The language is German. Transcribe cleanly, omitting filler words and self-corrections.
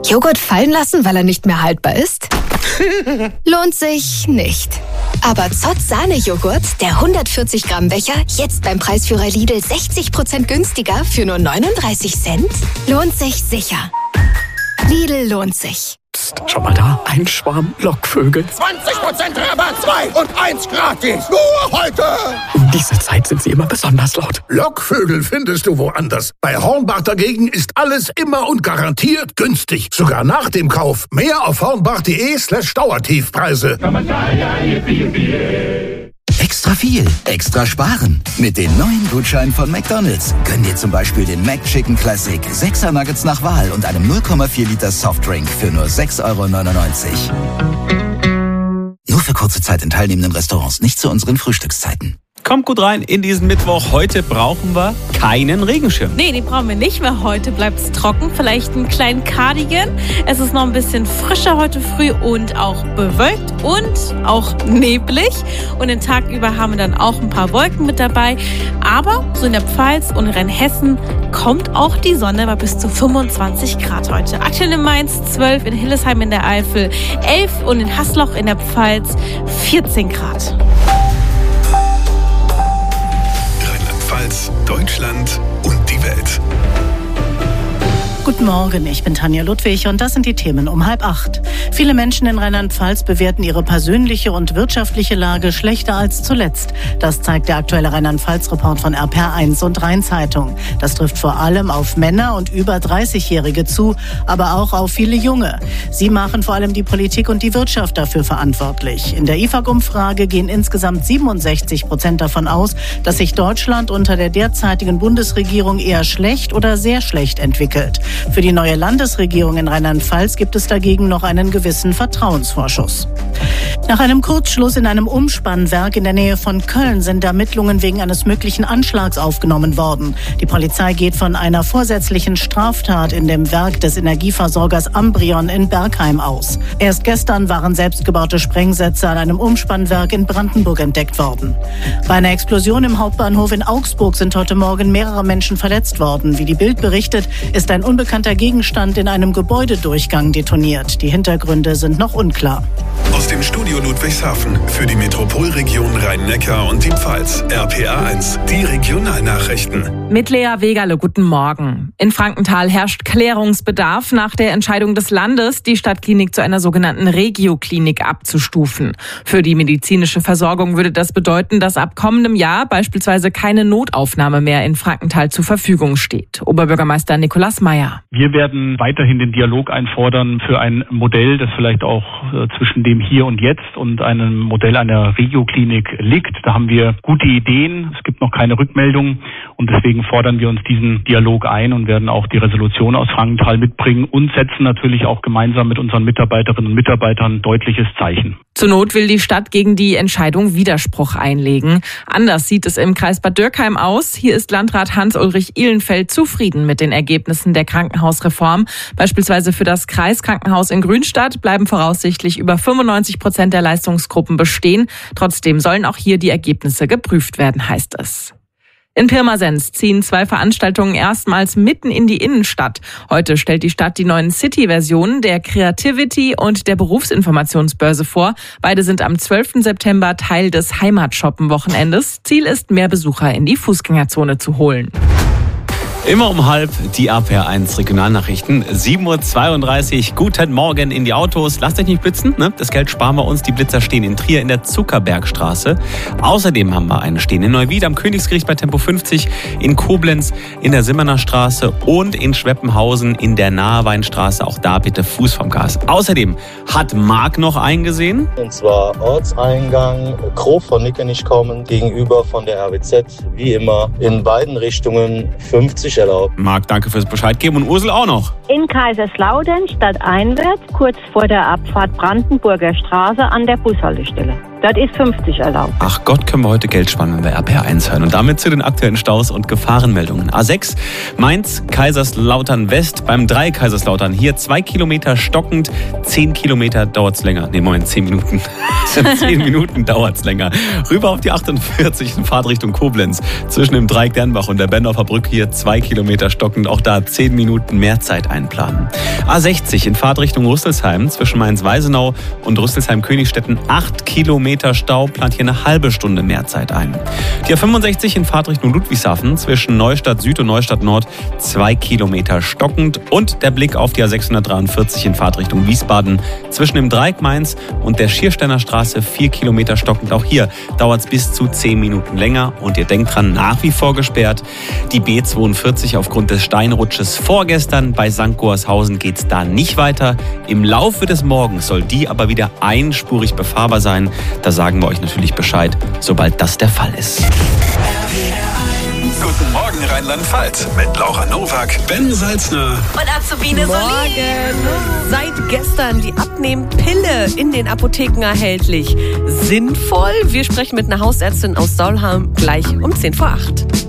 Joghurt fallen lassen, weil er nicht mehr haltbar ist? Lohnt sich nicht. Aber Zott Sahne-Joghurt, der 140 Gramm Becher, jetzt beim Preisführer Lidl 60% günstiger für nur 39 Cent? Lohnt sich sicher. Lidl lohnt sich. Psst, schau mal da, ein Schwarm Lockvögel. 20% Rabatt, 2 und 1 gratis. Nur heute. Um diese Zeit sind sie immer besonders laut. Lockvögel findest du woanders. Bei Hornbach dagegen ist alles immer und garantiert günstig. Sogar nach dem Kauf. Mehr auf hornbach.de/Dauertiefpreise. Extra viel, extra sparen. Mit den neuen Gutscheinen von McDonald's. Gönn dir zum Beispiel den McChicken Classic, 6er Nuggets nach Wahl und einem 0,4 Liter Softdrink für nur 6,99 €. Nur für kurze Zeit in teilnehmenden Restaurants, nicht zu unseren Frühstückszeiten. Kommt gut rein in diesen Mittwoch. Heute brauchen wir keinen Regenschirm. Nee, den brauchen wir nicht mehr. Heute bleibt es trocken. Vielleicht einen kleinen Cardigan. Es ist noch ein bisschen frischer heute früh und auch bewölkt und auch neblig. Und den Tag über haben wir dann auch ein paar Wolken mit dabei. Aber so in der Pfalz und Rheinhessen kommt auch die Sonne bei bis zu 25 Grad heute. Aktuell in Mainz 12, in Hillesheim in der Eifel 11 und in Hasloch in der Pfalz 14 Grad. Deutschland und die Welt. Guten Morgen, ich bin Tanja Ludwig und das sind die Themen um 7:30. Viele Menschen in Rheinland-Pfalz bewerten ihre persönliche und wirtschaftliche Lage schlechter als zuletzt. Das zeigt der aktuelle Rheinland-Pfalz-Report von RPR1 und Rhein-Zeitung. Das trifft vor allem auf Männer und über 30-Jährige zu, aber auch auf viele Junge. Sie machen vor allem die Politik und die Wirtschaft dafür verantwortlich. In der IFAG-Umfrage gehen insgesamt 67% davon aus, dass sich Deutschland unter der derzeitigen Bundesregierung eher schlecht oder sehr schlecht entwickelt. Für die neue Landesregierung in Rheinland-Pfalz gibt es dagegen noch einen gewissen Vertrauensvorschuss. Nach einem Kurzschluss in einem Umspannwerk in der Nähe von Köln sind Ermittlungen wegen eines möglichen Anschlags aufgenommen worden. Die Polizei geht von einer vorsätzlichen Straftat in dem Werk des Energieversorgers Ambrion in Bergheim aus. Erst gestern waren selbstgebaute Sprengsätze an einem Umspannwerk in Brandenburg entdeckt worden. Bei einer Explosion im Hauptbahnhof in Augsburg sind heute Morgen mehrere Menschen verletzt worden. Wie die Bild berichtet, ist ein unbekannter Gegenstand in einem Gebäudedurchgang detoniert. Die Hintergründe sind noch unklar. Aus dem Studio Ludwigshafen für die Metropolregion Rhein-Neckar und die Pfalz. RPR1, die Regionalnachrichten. Mit Lea Wegerle, guten Morgen. In Frankenthal herrscht Klärungsbedarf nach der Entscheidung des Landes, die Stadtklinik zu einer sogenannten Regioklinik abzustufen. Für die medizinische Versorgung würde das bedeuten, dass ab kommendem Jahr beispielsweise keine Notaufnahme mehr in Frankenthal zur Verfügung steht. Oberbürgermeister Nikolaus Meyer. Wir werden weiterhin den Dialog einfordern für ein Modell, das vielleicht auch zwischen dem Hier und Jetzt und einem Modell einer Regioklinik liegt. Da haben wir gute Ideen. Es gibt noch keine Rückmeldung und deswegen fordern wir uns diesen Dialog ein und werden auch die Resolution aus Frankenthal mitbringen und setzen natürlich auch gemeinsam mit unseren Mitarbeiterinnen und Mitarbeitern ein deutliches Zeichen. Zur Not will die Stadt gegen die Entscheidung Widerspruch einlegen. Anders sieht es im Kreis Bad Dürkheim aus. Hier ist Landrat Hans-Ulrich Ihlenfeld zufrieden mit den Ergebnissen der Krankenhausreform. Beispielsweise für das Kreiskrankenhaus in Grünstadt bleiben voraussichtlich über 95% der Leistungsgruppen bestehen. Trotzdem sollen auch hier die Ergebnisse geprüft werden, heißt es. In Pirmasens ziehen 2 Veranstaltungen erstmals mitten in die Innenstadt. Heute stellt die Stadt die neuen City-Versionen der Creativity und der Berufsinformationsbörse vor. Beide sind am 12. September Teil des Heimatshoppen-Wochenendes. Ziel ist, mehr Besucher in die Fußgängerzone zu holen. Immer um 12:30 die RPR1 Regionalnachrichten. 7:32 Uhr. Guten Morgen in die Autos. Lasst euch nicht blitzen, ne? Das Geld sparen wir uns. Die Blitzer stehen in Trier in der Zuckerbergstraße. Außerdem haben wir einen stehen in Neuwied am Königsgericht bei Tempo 50, in Koblenz in der Simmerner Straße und in Schweppenhausen in der Naheweinstraße. Auch da bitte Fuß vom Gas. Außerdem hat Marc noch eingesehen. Und zwar Ortseingang, grob von Nickernich kommen, gegenüber von der RWZ, wie immer, in beiden Richtungen 50 erlaubt. Marc, danke fürs Bescheid geben und Ursel auch noch. In Kaiserslautern stadteinwärts, kurz vor der Abfahrt Brandenburger Straße an der Bushaltestelle. Dort ist 50 erlaubt. Ach Gott, können wir heute Geld sparen, wenn wir RPR1 hören. Und damit zu den aktuellen Staus und Gefahrenmeldungen. A6, Mainz, Kaiserslautern West, beim 3 Kaiserslautern. Hier 2 Kilometer stockend, 10 Kilometer dauert's länger. 10 Minuten. 10 Minuten dauert's länger. Rüber auf die 48 in Fahrtrichtung Koblenz. Zwischen dem Dreieck Dernbach und der Bendorfer Brücke hier 2 Kilometer stockend. Auch da 10 Minuten mehr Zeit ein. einplanen. A60 in Fahrtrichtung Rüsselsheim zwischen Mainz-Weisenau und Rüsselsheim-Königstetten 8 Kilometer Stau, plant hier eine halbe Stunde mehr Zeit ein. Die A65 in Fahrtrichtung Ludwigshafen zwischen Neustadt Süd und Neustadt Nord 2 Kilometer stockend und der Blick auf die A643 in Fahrtrichtung Wiesbaden zwischen dem Dreieck Mainz und der Schiersteiner Straße 4 Kilometer stockend. Auch hier dauert es bis zu 10 Minuten länger und ihr denkt dran, nach wie vor gesperrt. Die B42 aufgrund des Steinrutsches vorgestern bei St. Goarshausen geht es da nicht weiter. Im Laufe des Morgens soll die aber wieder einspurig befahrbar sein. Da sagen wir euch natürlich Bescheid, sobald das der Fall ist. Guten Morgen Rheinland-Pfalz mit Laura Nowak, Ben Salzner und Azubine Morgen. Seit gestern die Abnehmpille in den Apotheken erhältlich. Sinnvoll? Wir sprechen mit einer Hausärztin aus Saulheim gleich um 7:50.